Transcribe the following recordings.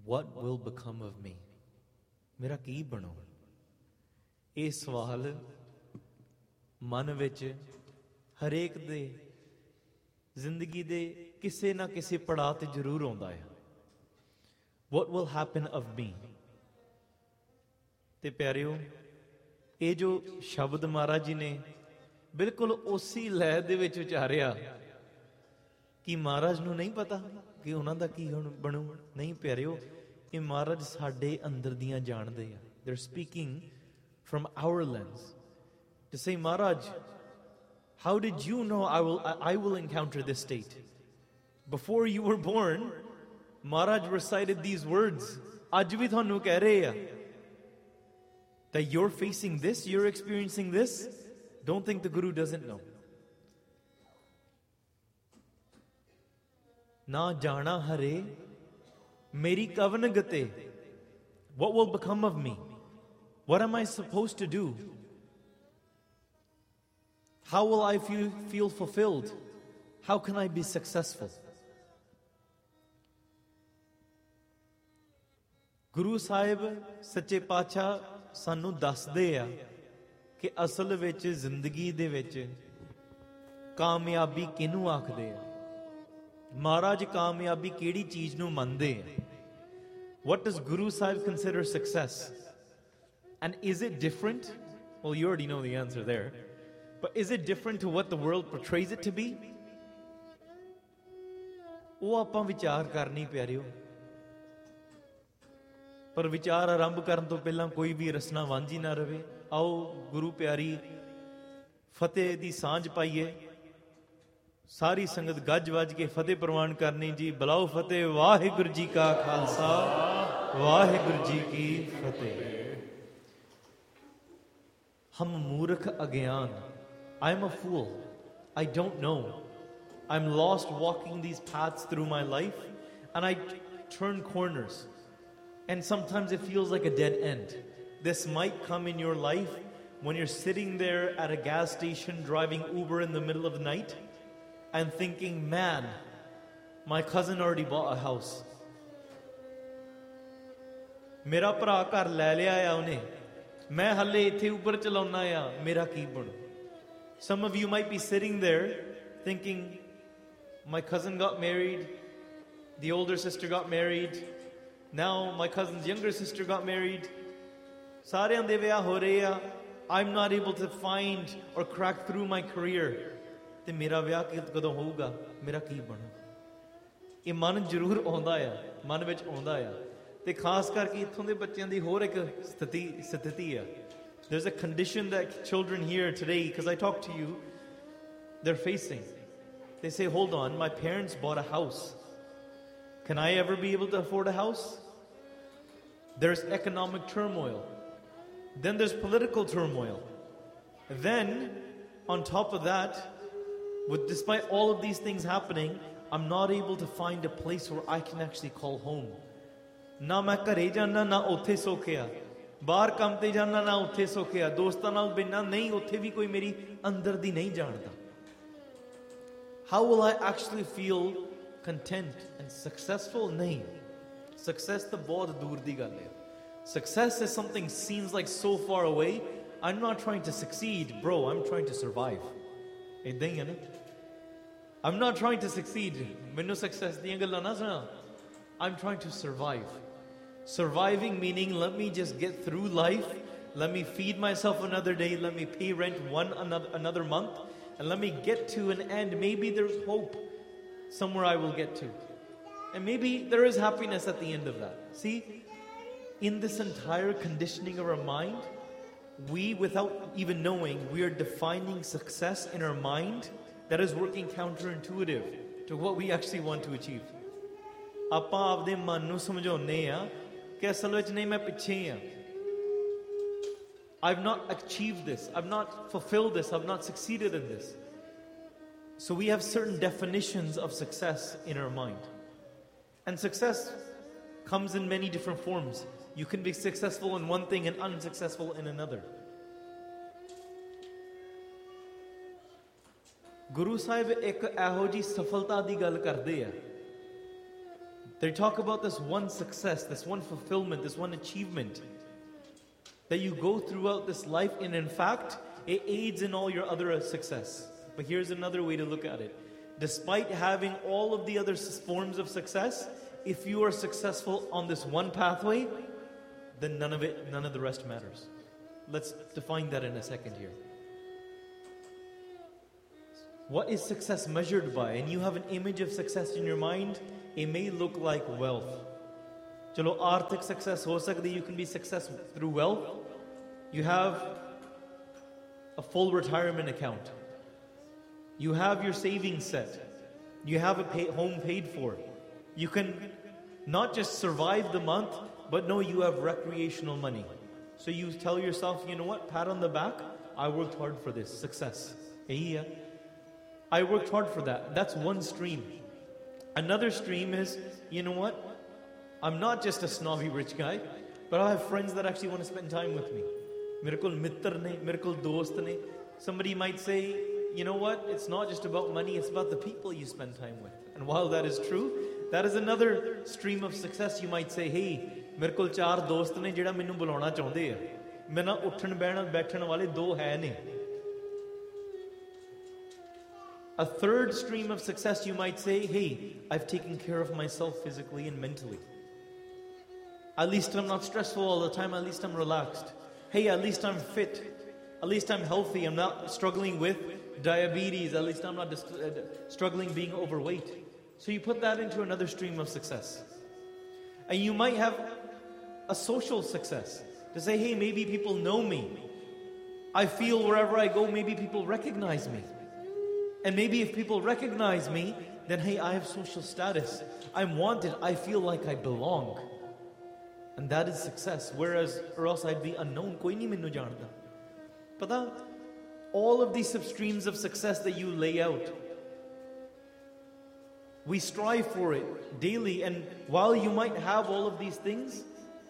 What will become of me? मेरा की बनो? ਇਹ ਸਵਾਲ ਮਨ ਵਿੱਚ ਹਰੇਕ ਦੇ ਜ਼ਿੰਦਗੀ ਦੇ ਕਿਸੇ ਨਾ ਕਿਸੇ ਪੜਾਅ ਤੇ ਜ਼ਰੂਰ ਆਉਂਦਾ ਹੈ। What will happen of me? ਤੇ ਪਿਆਰਿਓ, ਇਹ ਜੋ ਸ਼ਬਦ ਮਹਾਰਾਜ ਜੀ ਨੇ ਬਿਲਕੁਲ ਉਸੇ ਲੈਅ ਦੇ ਵਿੱਚ ਉਚਾਰਿਆ ਕਿ ਮਹਾਰਾਜ ਨੂੰ ਨਹੀਂ ਪਤਾ ਕਿ ਉਹਨਾਂ ਦਾ ਕੀ ਹੁਣ ਬਣੂ। ਨਹੀਂ ਪਿਆਰਿਓ, ਇਹ ਮਹਾਰਾਜ ਸਾਡੇ ਅੰਦਰ ਦੀਆਂ ਜਾਣਦੇ ਆ। They're speaking from our lens to say, Maharaj, how did you know I will encounter this state? Before you were born, Maharaj recited these words. Aj vi thanu keh rahe hai that you're facing this, you're experiencing this. Don't think the Guru doesn't know. Na jana hare meri kavan gate. What will become of me? What am I supposed to do? How will I feel fulfilled? How can I be successful? Guru Sahib Sache Pacha ਸਾਨੂੰ ਦੱਸਦੇ ਆ ਕਿ ਅਸਲ ਵਿੱਚ ਜ਼ਿੰਦਗੀ ਦੇ ਵਿੱਚ ਕਾਮਯਾਬੀ ਕਿਹਨੂੰ ਆਖਦੇ ਆ। ਮਹਾਰਾਜ ਕਾਮਯਾਬੀ ਕਿਹੜੀ ਚੀਜ਼ ਨੂੰ ਮੰਨਦੇ ਆ। What does Guru Sahib consider success? And is it different? Well, you already know the answer there. But is it different to what the world portrays it to be? ਉਹ ਆਪਾਂ ਵਿਚਾਰ ਕਰਨੀ ਪਿਆਰਿਓ। ਪਰ ਵਿਚਾਰ ਆਰੰਭ ਕਰਨ ਤੋਂ ਪਹਿਲਾਂ ਕੋਈ ਵੀ ਰਸਨਾ ਵਾਂਝੀ ਨਾ ਰਵੇ। ਆਓ ਗੁਰੂ ਪਿਆਰੀ ਫਤਿਹ ਦੀ ਸਾਂਝ ਪਾਈਏ। ਸਾਰੀ ਸੰਗਤ ਗੱਜ ਵੱਜ ਕੇ ਫਤਿਹ ਪ੍ਰਵਾਨ ਕਰਨੀ ਜੀ। ਬੁਲਾਓ ਫਤਿਹ। ਵਾਹਿਗੁਰੂ ਜੀ ਕਾ ਖਾਲਸਾ, ਵਾਹਿਗੁਰੂ ਜੀ ਕੀ ਫਤਿਹ। ਹਮ ਮੂਰਖ ਅਗਿਆਨ। I am a fool. I don't know. I'm lost walking these paths through my life, and I turn corners. And sometimes it feels like a dead end. This might come in your life when you're sitting there at a gas station driving Uber in the middle of the night and thinking, man, my cousin already bought a house. Mera ਭਰਾ ਘਰ ਲੈ ਲਿਆ ਆ ਉਹਨੇ, ਮੈਂ ਹੱਲੇ ਇੱਥੇ Uber ਚਲਾਉਣਾ ਆ, ਮੇਰਾ ਕੀ ਬਣੂ। Some of you might be sitting there thinking, my cousin got married, the older sister got married, now my cousin's younger sister got married. ਸਾਰਿਆਂ ਦੇ ਵਿਆਹ ਹੋ ਰਹੇ ਆ। I'm not able to find or crack through my career. ਤੇ ਮੇਰਾ ਵਿਆਹ ਕਦੋਂ ਹੋਊਗਾ, ਮੇਰਾ ਕੀ ਬਣੂ। ਇਹ ਮਨ ਜ਼ਰੂਰ ਆਉਂਦਾ ਆ, ਮਨ ਵਿੱਚ ਆਉਂਦਾ ਆ। ਤੇ ਖਾਸ ਕਰਕੇ ਇੱਥੋਂ ਦੇ ਬੱਚਿਆਂ ਦੀ ਹੋਰ ਇੱਕ ਸਥਿਤੀ ਆ। There's a condition that children here today, because I talk to you, they're facing. They say, hold on, my parents bought a house. Can I ever be able to afford a house? There's economic turmoil. Then there's political turmoil. Then, on top of that, despite all of these things happening, I'm not able to find a place where I can actually call home. Na main ਘਰੇ ਜਾਣਾ ਨਾ ਉੱਥੇ ਸੌਖਿਆ, ਬਾਹਰ ਕੰਮ ਤੇ ਜਾਣਾ ਨਾ ਉੱਥੇ ਸੌਖਿਆ, ਦੋਸਤਾਂ ਨਾਲ ਬਿਨਾਂ ਨਹੀਂ, ਉੱਥੇ ਵੀ ਕੋਈ ਮੇਰੀ ਅੰਦਰ ਦੀ ਨਹੀਂ ਜਾਣਦਾ। How will I actually feel content and successful? ਨਹੀਂ, success ਤਾਂ ਬਹੁਤ ਦੂਰ ਦੀ ਗੱਲ ਹੈ। Success is something seems like so far away. I'm not trying to succeed, bro, I'm trying to survive. ਏਦਾਂ ਹੀ ਹੈ ਨਾ। I'm not trying to succeed. ਮੈਨੂੰ success ਦੀਆਂ ਗੱਲਾਂ ਨਾ ਸੁਣਾ। I'm trying to survive. Surviving meaning, let me just get through life, let me feed myself another day, let me pay rent another month, and let me get to an end. Maybe there's hope somewhere I will get to, and maybe there is happiness at the end of that. See, in this entire conditioning of our mind, we, without even knowing, we are defining success in our mind that is working counterintuitive to what we actually want to achieve. ਆਪਾਂ ਆਪਦੇ ਮਨ ਨੂੰ ਸਮਝਾਉਂਦੇ ਆ ਕਿ ਅਸਲ ਵਿੱਚ ਨਹੀਂ, ਮੈਂ ਪਿੱਛੇ ਆ। I've not achieved this, I've not fulfilled this, I've not succeeded in this. So we have certain definitions of success in our mind. And success comes in many different forms. You can be successful in one thing and unsuccessful in another. Guru Sahib ਇੱਕ ਇਹੋ ਜਿਹੀ ਸਫਲਤਾ ਦੀ ਗੱਲ ਕਰਦੇ ਆ They talk about this one success, this one fulfillment, this one achievement that you go throughout this life, and in fact, it aids in all your other success. But here's another way to look at it. Despite having all of the other forms of success, if you are successful on this one pathway, then none of the rest matters. Let's define that in a second here. What is success measured by? And you have an image of success in your mind. It may look like wealth. Chalo, arthik success ho sakdi, you can be successful through wealth. You have a full retirement account. You have your savings set. You have a home paid for. You can not just survive the month, but no, you have recreational money. So you tell yourself, you know what, pat on the back, I worked hard for this, success. Yeah. I worked hard for that. That's one stream. Another stream is, you know what, I'm not just a snobby rich guy, but I have friends that actually want to spend time with me. Mere kol mittar ne, mere kol dost ne. Somebody might say, you know what, it's not just about money, it's about the people you spend time with. And while that is true, that is another stream of success. You might say, hey, mere kol 4 dost ne jehड़ा मैनू बुलाना चाहते हैं. मैं ना उठन बैठन वाले 2 है ने. A third stream of success, you might say, hey, I've taken care of myself physically and mentally. At least I'm not stressful all the time. At least I'm relaxed. Hey, at least I'm fit. At least I'm healthy. I'm not struggling with diabetes. At least I'm not struggling being overweight. So you put that into another stream of success. And you might have a social success. To say, hey, maybe people know me. I feel wherever I go, maybe people recognize me. And maybe if people recognize me, then hey, I have social status. I'm wanted. I feel like I belong. And that is success. Whereas, or else I'd be unknown. Koi nahi mainu janta. Pata? All of these substreams of success that you lay out, we strive for it daily. And while you might have all of these things,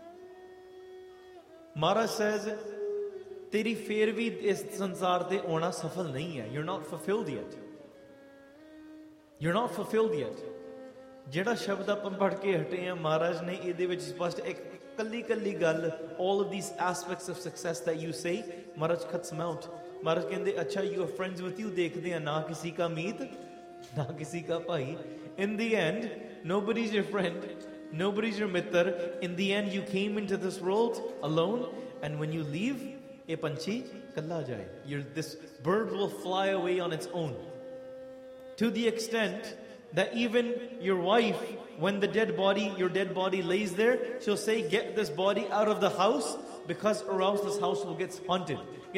Mara says, Teri fir vi is sansar te ona safal nahi hai. You're not fulfilled yet. You're not fulfilled yet. Jehda shabd apan padh ke hate hain, Maharaj ne ਇਹਦੇ ਵਿੱਚ ਸਪਸ਼ਟ ਇੱਕ ਕੱਲੀ ਗੱਲ, all of these aspects of success that you say, Maharaj cuts them out. Maharaj ਕਹਿੰਦੇ, ਅੱਛਾ, you are friends with you, ਦੇਖਦੇ ਆ ਨਾ ਕਿਸੇ का ਮੀਤ, ਨਾ ਕਿਸੇ का ਭਾਈ. In the end, nobody's your friend, nobody's your mittar. In the end, you came into this world alone, and when you leave, ये पंछी कल्ला जाए. This bird will fly away on its own. To the extent that even your wife, when your dead body lays there, she'll say, get this body out of the house, because or else this house will get haunted.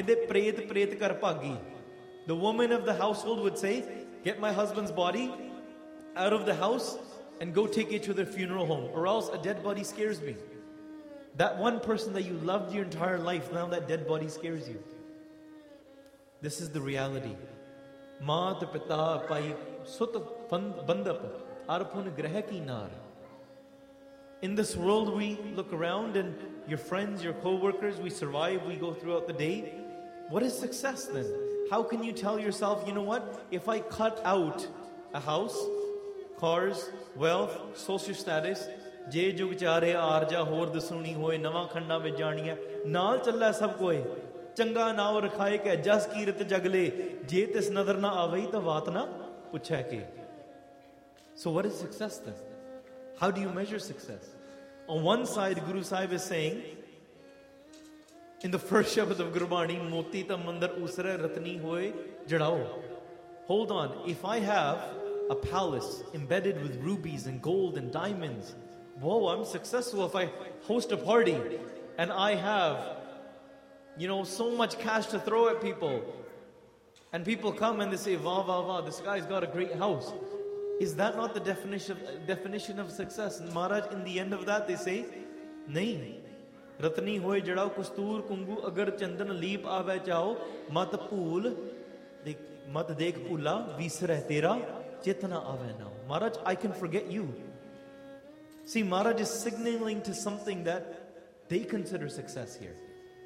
The woman of the household would say, get my husband's body out of the house and go take it to their funeral home, or else a dead body scares me. That one person that you loved your entire life, now that dead body scares you. This is the reality. Maat pita pai sut bandap arpun grah ki nar. In this world, we look around and your friends, your co-workers, we survive, we go throughout the day. What is success then? How can you tell yourself, you know what, if I cut out a house, cars, wealth, social status, ਜੇ ਜੁਗ ਚਾਰੇ ਆਰਜਾ ਹੋਰ ਦਸੂਣੀ ਹੋਏ ਨਵਾਂ ਖੰਡਾਂ ਵਿੱਚ ਜਾਣੀਆਂ ਨਾਲ ਚੱਲਾ ਸਭ ਕੋਏ ਚੰਗਾ ਨਾਉ ਰਖਾਏ ਕਿ ਜਸ ਕੀਰਤ ਜਗਲੇ ਜੇ ਤਿਸ ਨਜ਼ਰ ਨਾ ਆਵਈ ਤਾਂ ਬਾਤ ਨਾ ਪੁੱਛੈ ਕੇ. So what is success then? How do you measure success? On one side, Guru Sahib is saying, in the first Shabad of Gurbani, moti ta mandar usre ratni hoye jadao. Hold on, if I have a palace embedded with rubies and gold and diamonds, whoa, I'm successful. If I host a party and I have, so much cash to throw at people, and people come and they say, wow, this guy's got a great house. Is that not the definition of success? And Maharaj, in the end of that, they say, nahi. Ratni hoye jadao kustur kungu agar chandan leep aave chao mat pool mat dekh pula visreh tera chitna aave now. Maharaj, I can forget you. See, Maharaj is signaling to something that they consider success here.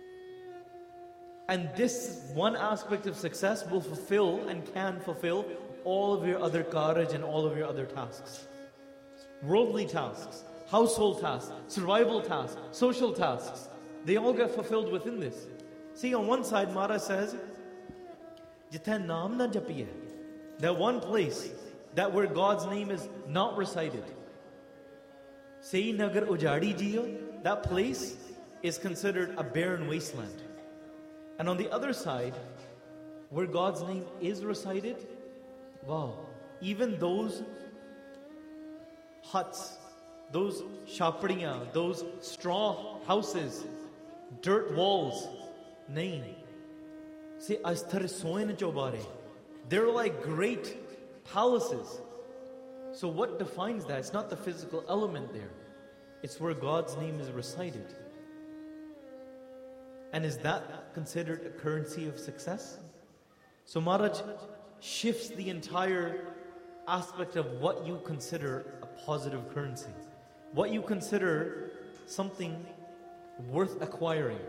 And this one aspect of success will fulfill and can fulfill all of your other karaj and all of your other tasks. Worldly tasks, household tasks, survival tasks, social tasks, they all get fulfilled within this. See, on one side, Maharaj says, Jithe naam na japiye, that one place that where God's name is not recited. Sei nagar ujadi jiyo, that place is considered a barren wasteland. And on the other side, where God's name is recited, wow, even those huts, those shapadiyan, those straw houses, dirt walls, nahin. See, asthar soin chobare. They're like great palaces. So what defines that? It's not the physical element there. It's where God's name is recited. And is that considered a currency of success? So Maharaj shifts the entire aspect of what you consider a positive currency. What you consider something worth acquiring.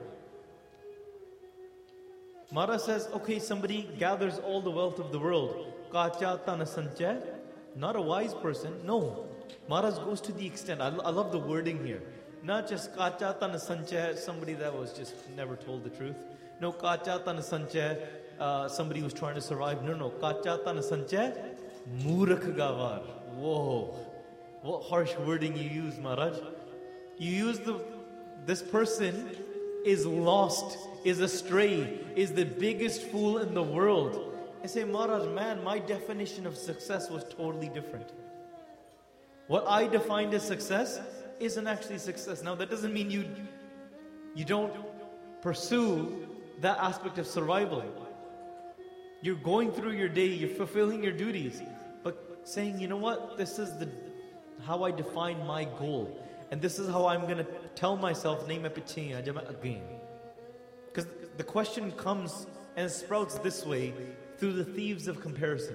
Maharaj says, okay, somebody gathers all the wealth of the world. Kacha tana sanchay. Not a wise person. No. Maharaj goes to the extent. I love the wording here. Not just kacha tana sanchay, somebody that was just never told the truth. No, kacha tana sanchay, somebody who's trying to survive. No. Kacha tana sanchay, murakh gavar. Whoa. What harsh wording you use, Maharaj. You use this person is lost, is astray, is the biggest fool in the world. I say, Maharaj, man, my definition of success was totally different. What I defined as success isn't actually success. Now, that doesn't mean you don't pursue that aspect of survival. You're going through your day, you're fulfilling your duties, but saying, you know what, this is how I define my goal. And this is how I'm going to tell myself, again. Because the question comes and sprouts this way through the thieves of comparison.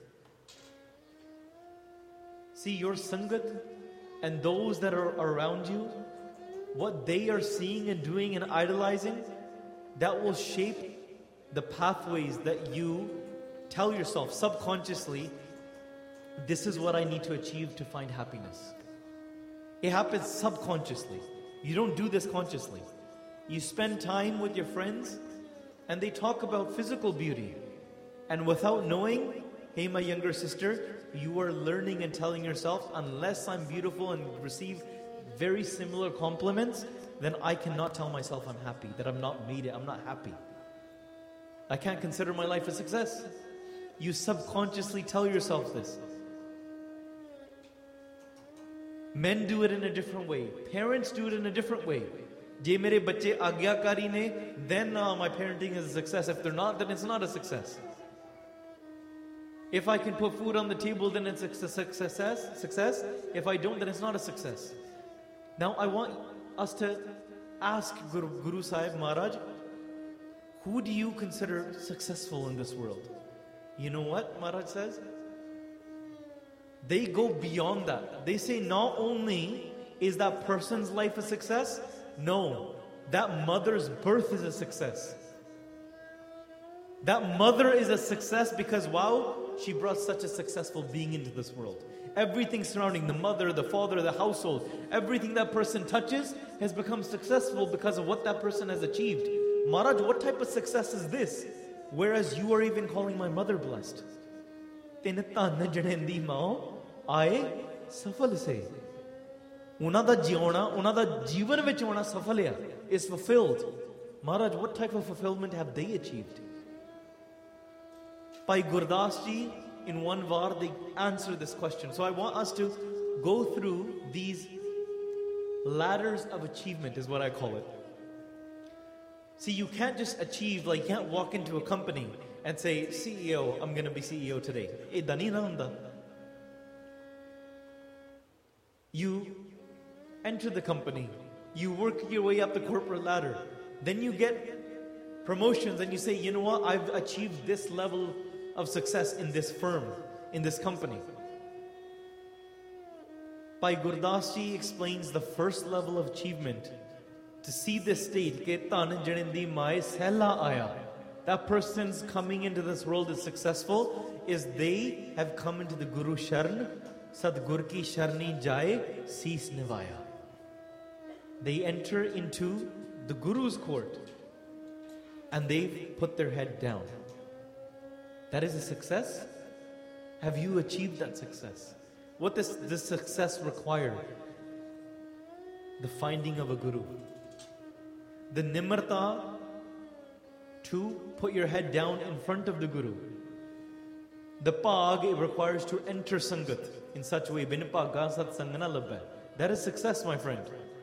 See, your sangat and those that are around you, what they are seeing and doing and idolizing, that will shape the pathways that you tell yourself subconsciously, this is what I need to achieve to find happiness. It happens subconsciously. You don't do this consciously. You spend time with your friends and they talk about physical beauty. And without knowing, hey, my younger sister, you are learning and telling yourself, unless I'm beautiful and receive very similar compliments, then I cannot tell myself I'm happy, that I'm not made it, I'm not happy. I can't consider my life a success. You subconsciously tell yourself this. Men do it in a different way. Parents do it in a different way. Je mere bacche aagyakari ne, then my parenting is a success. If they're not, then it's not a success. If I can put food on the table, then it's a success. If I don't, then it's not a success. Now I want us to ask Guru Sahib Maharaj, who do you consider successful in this world? You know what Maharaj says? They go beyond that. They say not only is that person's life a success, no, that mother's birth is a success. That mother is a success because, wow, she brought such a successful being into this world. Everything surrounding the mother, the father, the household, everything that person touches has become successful because of what that person has achieved. Maharaj, what type of success is this? Whereas you are even calling my mother blessed. ਆਏ ਸਫਲ ਸੇ ਉਹਨਾਂ ਦਾ ਜਿਉਣਾ ਉਹਨਾਂ ਦਾ ਜੀਵਨ ਵਿੱਚ ਹੋਣਾ ਸਫਲ ਆ is fulfilled. Maharaj, what type of fulfillment have they achieved? Bhai Gurdas ji, in one var, they answer this question. So I want us to go through these ladders of achievement, is what I call it. See, you can't just achieve, like you can't walk into a company and say, CEO, I'm going to be CEO today. Idda nahi hunda. You enter the company, you work your way up the corporate ladder, then you get promotions and you say, you know what, I've achieved this level of success in this firm, in this company. Bhai Gurdas ji explains the first level of achievement. To see this state, that person's coming into this world is successful, is they have come into the Guru Sharan, Sadgur ki sharni jaye, sees nivaya. They enter into the Guru's court and they put their head down. That is a success. Have you achieved that success? What does this success require? The finding of a Guru. The nimarta to put your head down in front of the Guru. The pag, it requires to enter Sangat in such a way. Bin paga sat sangana labba. That is success, my friend.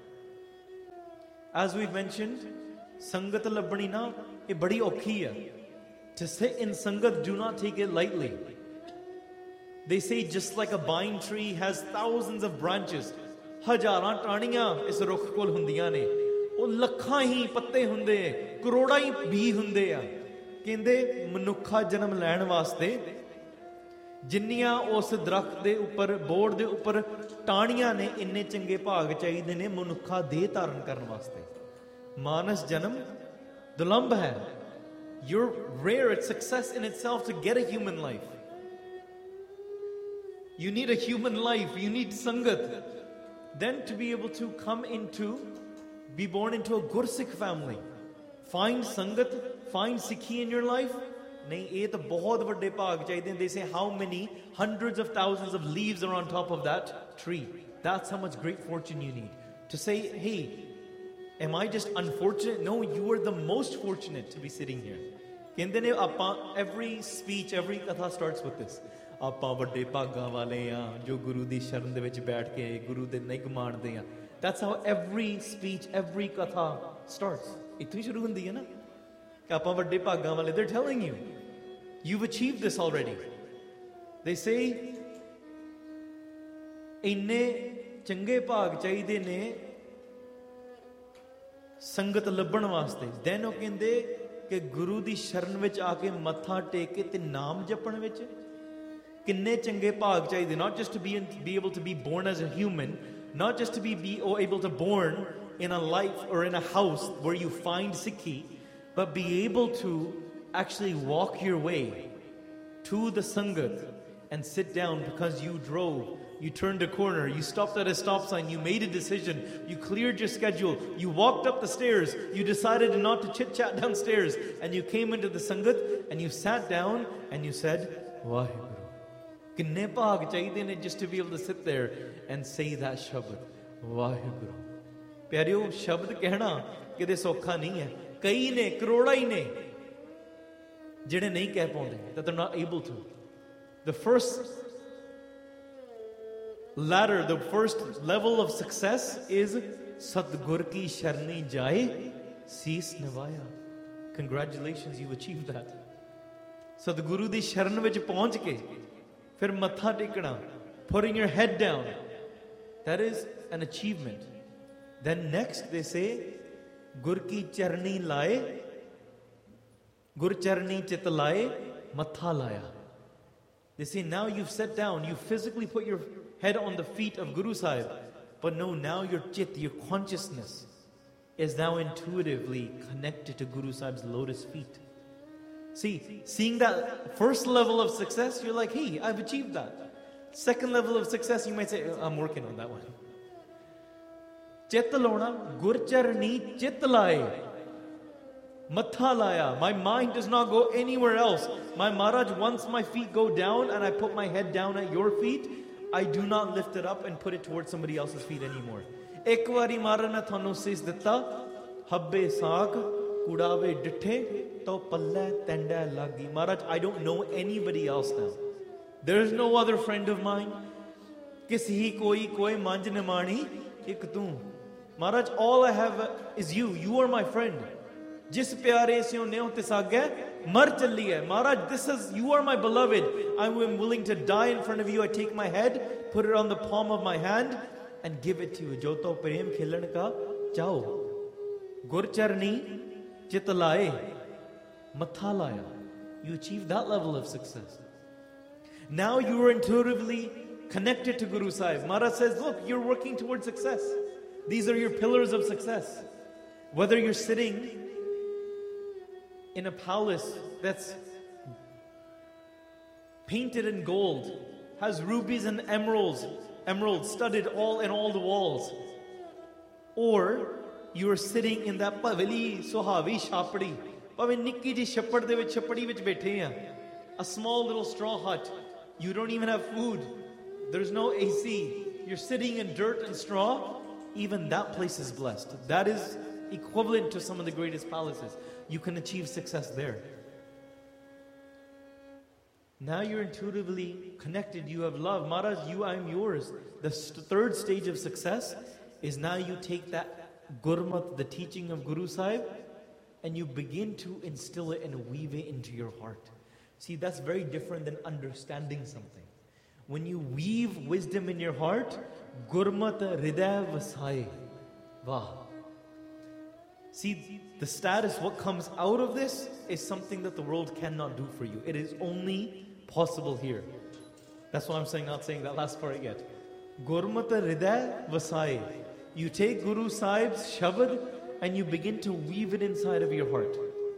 As we've mentioned, Sangat labbani na, it badi okhi hai. To sit in Sangat, do not take it lightly. They say just like a vine tree has thousands of branches, hajaran taaniyan is rukh kol hundiyan ne. ਉਹ ਲੱਖਾਂ ਹੀ ਪੱਤੇ ਹੁੰਦੇ ਐ, ਕਰੋੜਾਂ ਹੀ B ਹੁੰਦੇ ਆ। ਕਹਿੰਦੇ ਮਨੁੱਖਾ ਜਨਮ ਲੈਣ ਵਾਸਤੇ ਜਿੰਨੀਆਂ ਉਸ ਦਰਖਤ ਦੇ ਉੱਪਰ ਬੋਰਡ ਦੇ ਉੱਪਰ ਟਾਹਣੀਆਂ ਨੇ, ਇੰਨੇ ਚੰਗੇ ਭਾਗ ਚਾਹੀਦੇ ਨੇ ਮਨੁੱਖਾ ਦੇਹ ਧਾਰਨ ਕਰਨ ਵਾਸਤੇ। ਮਾਨਸ ਜਨਮ ਦੁਲੰਭ ਹੈ। You're rare. It's success in itself to get a human life. You need a human life. You need sangat. Then to be able to come into, be born into a Gursikh family. Find sangat, find Sikhi in your life. Nahi, ye to bahut vadde bhag chahiye. They say how many hundreds of thousands of leaves are on top of that tree. That's how much great fortune you need. To say, hey, am I just unfortunate? No, you are the most fortunate to be sitting here. Every speech, every katha starts with this. ਆਪਾਂ ਵੱਡੇ ਭਾਗਾਂ ਵਾਲੇ ਆ ਜੋ ਗੁਰੂ ਦੀ ਸ਼ਰਨ ਦੇ ਵਿੱਚ ਬੈਠ ਕੇ ਗੁਰੂ ਦੇ ਨਿਗ ਮਾਣਦੇ ਆ। That's how every speech, every katha starts. ਇੱਥੋਂ ਹੀ ਸ਼ੁਰੂ ਹੁੰਦੀ ਹੈ ਨਾ ਕਿ ਆਪਾਂ ਵੱਡੇ ਭਾਗਾਂ ਵਾਲੇ। They're telling you, you've achieved this already. They say ਇੰਨੇ ਚੰਗੇ ਭਾਗ ਚਾਹੀਦੇ ਨੇ ਸੰਗਤ ਲੱਭਣ ਵਾਸਤੇ। Then ਉਹ ਕਹਿੰਦੇ ਕਿ ਗੁਰੂ ਦੀ ਸ਼ਰਨ ਵਿੱਚ ਆ ਕੇ ਮੱਥਾ ਟੇਕ ਕੇ ਤੇ ਨਾਮ ਜਪਣ ਵਿੱਚ ਕਿੰਨੇ ਚੰਗੇ ਭਾਗ ਚਾਹੀਦੇ। Not just to be able to be born as a human, not just to be able to born in a life or in a house where you find Sikhi, but be able to actually walk your way to the Sangat and sit down because you drove, you turned a corner, you stopped at a stop sign, you made a decision, you cleared your schedule, you walked up the stairs, you decided not to chit-chat downstairs, and you came into the Sangat and you sat down and you said, Vaheguru. ਕਿੰਨੇ ਭਾਗ ਚਾਹੀਦੇ ਨੇ just to be able to sit there and say that ਸ਼ਬਦ ਵਾਹਿਗੁਰੂ। ਪਿਆਰਿਓ, ਸ਼ਬਦ ਕਹਿਣਾ ਕਿਤੇ ਸੌਖਾ ਨਹੀਂ ਹੈ। ਕਈ ਨੇ, ਕਰੋੜਾਂ ਹੀ ਨੇ ਜਿਹੜੇ ਨਹੀਂ ਕਹਿ ਪਾਉਂਦੇ, that they're not able to. The first ladder, the first level of success is Sadgur ki sharni jaye sees nivaya. Congratulations, you've achieved that. Sadguru ਦੀ ਸ਼ਰਨ ਵਿੱਚ ਪਹੁੰਚ ਕੇ ਫਿਰ ਮੱਥਾ ਟੇਕਣਾ, putting your head down, that is an achievement. Then next they say, Gur ki charni laye, Gur charni chit laye, matha laya. They say now you've sat down, you physically put your head on the feet of Guru Sahib, but no, now your chit, your consciousness is now intuitively connected to Guru Sahib's lotus feet. See, seeing that first level of success, you're like, hey, I've achieved that. Second level of success, you might say, I'm working on that one. Chit lona, gur charni chit laye, matha laya. My mind does not go anywhere else. My Maharaj, once my feet go down and I put my head down at your feet, I do not lift it up and put it towards somebody else's feet anymore. Ek wari Maharaj ne thonu sis ditta, habbe saak, kudave dithe, Maharaj, I don't know anybody else now. There is no other friend of mine. Kisi koi manj nimani ik tu. Maharaj, all I have is you. You are my friend. Jis pyare se neo tisagya mar challi hai. Maharaj, you are my beloved. I am willing to die in front of you. I take my head, put it on the palm of my hand, and give it to you. Joto prem khilan ka chao. Gur charni chit laye. Mathalaya. You achieve that level of success. Now you are intuitively connected to Guru Sahib. Maharaj says, look, you're working towards success. These are your pillars of success. Whether you're sitting in a palace that's painted in gold, has rubies and emeralds studded all in all the walls. Or you are sitting in that pavili sohavi shapdi, pave nikki ji shapad de vich chapadi vich bethe ha, a small little straw hut. You don't even have food. There's no AC. You're sitting in dirt and straw. Even that place is blessed. That is equivalent to some of the greatest palaces. You can achieve success there. Now you're intuitively connected. You have love. Maharaj, I am yours. The third stage of success is now you take that Gurmat, the teaching of Guru Sahib, and you begin to instill it and weave it into your heart. See, that's very different than understanding something. When you weave wisdom in your heart, Gurmat Hriday Vasaye. Vah. See, the status, what comes out of this is something that the world cannot do for you. It is only possible here. That's why I'm saying, not saying that last part yet. Gurmat Hriday Vasaye. You take Guru Sahib's Shabad and you begin to weave it inside of your heart.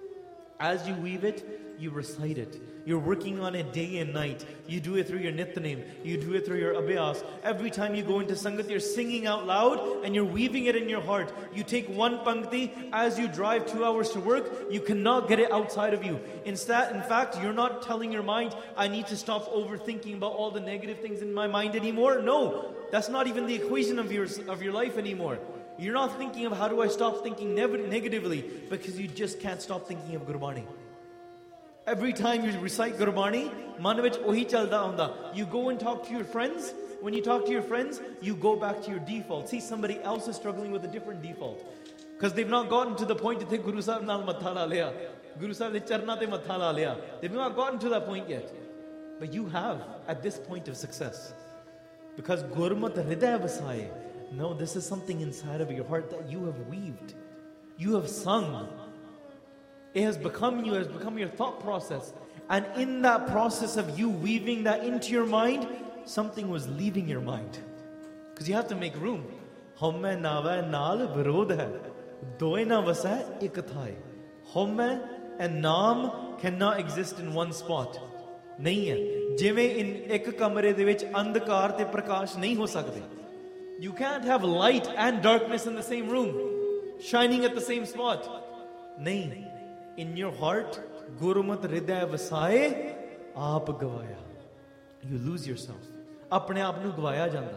As you weave it, you recite it. You're working on it day and night. You do it through your Nityanem. You do it through your Abhyas. Every time you go into Sangat, you're singing out loud and you're weaving it in your heart. You take one Pankti as you drive 2 hours to work. You cannot get it outside of you. In fact, you're not telling your mind, I need to stop overthinking about all the negative things in my mind anymore. No, that's not even the equation of your life anymore. You're not thinking of how do I stop thinking negatively, because you just can't stop thinking of Gurbani. Every time you recite Gurbani, man vich ohi chalda aunda. You go and talk to your friends. When you talk to your friends, you go back to your default. See, somebody else is struggling with a different default, because they've not gotten to the point to think Guru Sahib naal matha la liya. Guru Sahib de charna te matha la liya. They've not gotten to that point yet. But you have at this point of success. Because Gurmat Hriday Vasaye. No, this is something inside of your heart that you have weaved. You have sung. It has become you, has become your thought process. And in that process of you weaving that into your mind, something was leaving your mind. Because you have to make room. Homme nava naal virodh hai. Doe na vasai ik thai. Homme and Naam cannot exist in one spot. Nahi hai. Jive in ek kamare de vich andhakar te prakash nahi ho sakde. You can't have light and darkness in the same room, shining at the same spot. Nahi. In your heart, Gurmat Hriday Vasaye, aap gavaya. You lose yourself. Apne aap nu gavaya janda.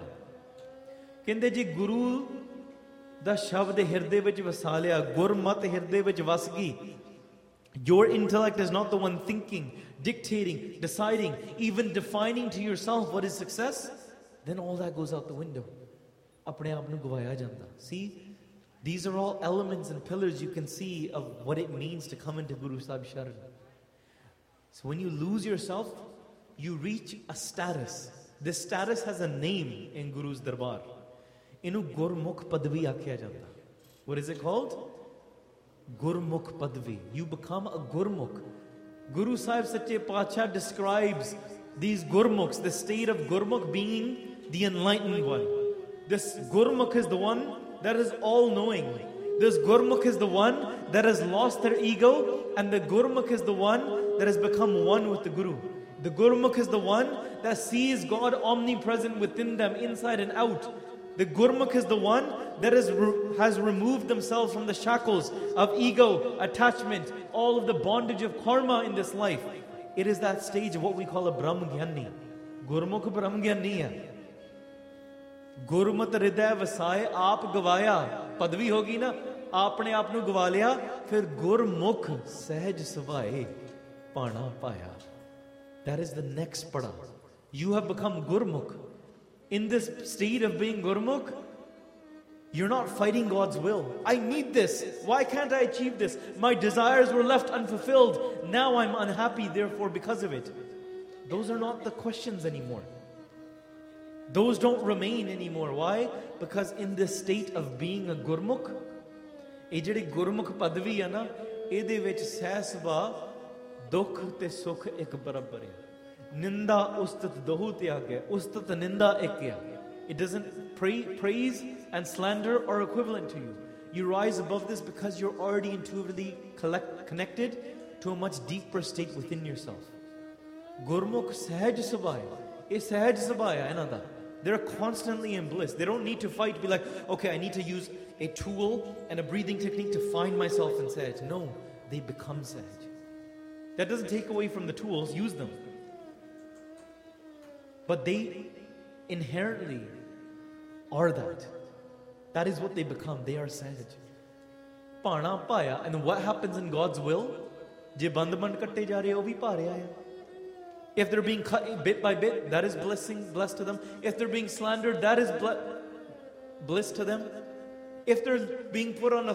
Kende ji Guru da shabd hirde vich vasa liya, Gurmat hirde vich vasgi. Your intellect is not the one thinking, dictating, deciding, even defining to yourself what is success. Then all that goes out the window. Apne aap nu gavaya janda. See? These are all elements and pillars you can see of what it means to come into Guru Sahib Sharan. So when you lose yourself, you reach a status. This status has a name in Guru's Darbar. Inu Gurmukh Padvi akhya janda. What is it called? Gurmukh Padvi. You become a Gurmukh. Guru Sahib Sache Pacha describes these Gurmukhs, the state of Gurmukh being the enlightened one. This Gurmukh is the one that is all-knowing. This Gurmukh is the one that has lost their ego, and the Gurmukh is the one that has become one with the Guru. The Gurmukh is the one that sees God omnipresent within them, inside and out. The Gurmukh is the one that has removed themselves from the shackles of ego, attachment, all of the bondage of karma in this life. It is that stage of what we call a Brahm Gyani. Gurmukh Brahm Gyani hai. Gurmat Hriday Vasaye aap gavaya. Padvi hogi na, aapne aap nu gava liya, fir Gurmukh sahaj savaye pana paya. That is the next pada. You have become Gurmukh. In this state of being Gurmukh, you're not fighting God's will. I need this. Why can't I achieve this? My desires were left unfulfilled. Now I'm unhappy, therefore, because of it. Those are not the questions anymore. Those don't remain anymore. Why? Because in this state of being a Gurmukh, ਇਹ ਜਿਹੜੀ ਗੁਰਮੁਖ ਪਦਵੀ ਹੈ ਨਾ, ਇਹਦੇ ਵਿੱਚ ਸਹਿ-ਸੁਭਾ ਦੁੱਖ ਤੇ ਸੁਖ ਇੱਕ ਬਰਾਬਰ ਹੈ. ਨਿੰਦਾ ਉਸਤਤ ਦੋਹੂ ਤਿਆਗ ਹੈ, ਉਸਤਤ ਨਿੰਦਾ ਇੱਕ ਹੈ. It doesn't praise and slander are equivalent to you. You rise above this because you're already intuitively connected to a much deeper state within yourself. Gurmukh sahaj subhai. ਇਹ ਸਹਿਜ ਸੁਭਾਅ ਹੈ ਇਹਨਾਂ ਦਾ. They're constantly in bliss. They don't need to fight, be like, okay, I need to use a tool and a breathing technique to find myself in sahaj. No, they become sahaj. That doesn't take away from the tools, use them. But they inherently are that. That is what they become. They are sahaj. Pana paya, and what happens in God's will? Je band katte ja rahe, oh bhi pa raha hai. If they're being cut bit by bit, that is blessed to them. If they're being slandered, that is bliss to them. If they're being put on a